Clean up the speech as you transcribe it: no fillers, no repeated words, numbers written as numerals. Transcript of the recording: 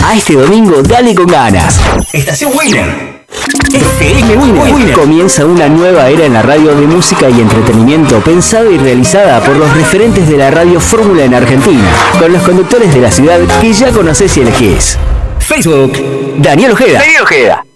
A este domingo dale con ganas. Estación Winner. FM Winner. Comienza una nueva era en la radio de música y entretenimiento pensada y realizada por los referentes de la radio fórmula en Argentina, con los conductores de la ciudad que ya conocés y elegís. Facebook, Daniel Ojeda.